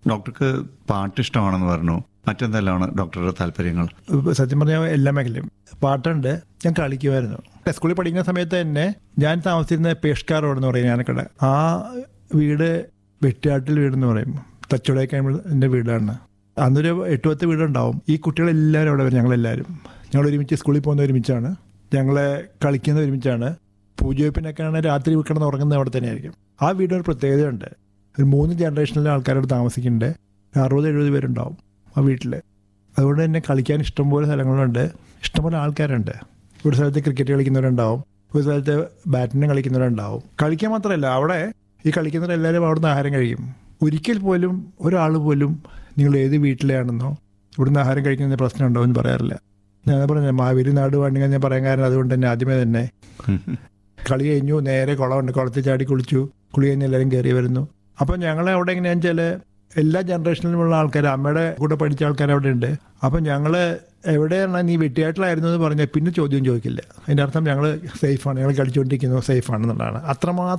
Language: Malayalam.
ഡോക്ടർക്ക് പാട്ട് ഇഷ്ടമാണെന്ന് പറഞ്ഞു. മറ്റെന്തെല്ലാമാണ് ഡോക്ടറുടെ താല്പര്യങ്ങൾ? സത്യം പറഞ്ഞാൽ എല്ലാ മേഖലയും പാട്ടുണ്ട്. ഞാൻ കളിക്കുമായിരുന്നു. സ്കൂളിൽ പഠിക്കുന്ന സമയത്ത് തന്നെ ഞാൻ താമസിച്ചിരുന്ന പേഷ്കാർ റോഡ് എന്ന് പറയും ഞാനക്കട. ആ വീട് വെട്ടിയാട്ടിൽ വീടെന്ന് പറയും. തച്ചുടേക്കാൻ്റെ വീടാണ്. അന്നൊരു 8-10 വീടുണ്ടാവും. ഈ കുട്ടികളെല്ലാവരും അവിടെ വരും. ഞങ്ങൾ ഒരുമിച്ച് സ്കൂളിൽ പോകുന്ന ഒരുമിച്ചാണ്. ഞങ്ങളെ കളിക്കുന്ന ഒരുമിച്ചാണ്. പൂജവെപ്പിനൊക്കെയാണ് രാത്രി കിടന്ന് ഉറങ്ങുന്നത് അവിടെ തന്നെയായിരിക്കും. ആ വീടിനൊരു പ്രത്യേകതയുണ്ട്. ഒരു 3 ജനറേഷനിലെ ആൾക്കാരോട് താമസിക്കുന്നുണ്ട്. 60-70 പേരുണ്ടാവും ആ വീട്ടിൽ. അതുകൊണ്ട് തന്നെ കളിക്കാൻ ഇഷ്ടംപോലെ സ്ഥലങ്ങളുണ്ട്, ഇഷ്ടംപോലെ ആൾക്കാരുണ്ട്. ഒരു സ്ഥലത്ത് ക്രിക്കറ്റ് കളിക്കുന്നവരുണ്ടാവും, ഒരു സ്ഥലത്ത് ബാഡ്മിൻ്റൺ കളിക്കുന്നവരുണ്ടാവും. കളിക്കാൻ മാത്രമല്ല, അവിടെ ഈ കളിക്കുന്നവരെല്ലാവരും അവിടുന്ന് ആഹാരം കഴിക്കും. ഒരിക്കൽ പോലും ഒരാൾ പോലും നിങ്ങൾ ഏത് വീട്ടിലാണെന്നോ ഇവിടുന്ന് ആഹാരം കഴിക്കുന്ന പ്രശ്നം ഉണ്ടോ എന്ന് പറയാറില്ല. ഞാൻ പറഞ്ഞ മാവേലി നാട് വേണമെങ്കിൽ ഞാൻ പറയാൻ കാരണം അതുകൊണ്ട് തന്നെ ആദ്യമേ തന്നെ കളി കഴിഞ്ഞു, നേരെ കുളമുണ്ട്, കുളത്തിൽ ചാടി കുളിച്ചു, കുളി കഴിഞ്ഞ് എല്ലാവരും കയറി വരുന്നു. അപ്പം ഞങ്ങളെ അവിടെ എങ്ങനെയാണെന്ന് വെച്ചാൽ എല്ലാ ജനറേഷനിലുമുള്ള ആൾക്കാർ, അമ്മയുടെ കൂടെ പഠിച്ച ആൾക്കാർ അവിടെ ഉണ്ട്. അപ്പം ഞങ്ങൾ എവിടെയാണ് നീ വെട്ടിയായിട്ടിലായിരുന്നു എന്ന് പറഞ്ഞാൽ പിന്നെ ചോദ്യം ചോദിക്കില്ല. അതിൻ്റെ അർത്ഥം ഞങ്ങൾ സേഫാണ്, ഞങ്ങൾ കളിച്ചുകൊണ്ടിരിക്കുന്നത് സേഫാണെന്നുള്ളതാണ്. അത്രമാത്രം